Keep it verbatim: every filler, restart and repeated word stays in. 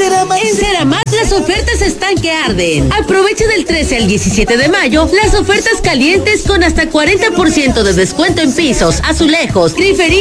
Ceramat. En Ceramat las ofertas están que arden. Aprovecha del trece al diecisiete de mayo las ofertas calientes con hasta cuarenta por ciento de descuento en pisos, azulejos, grifería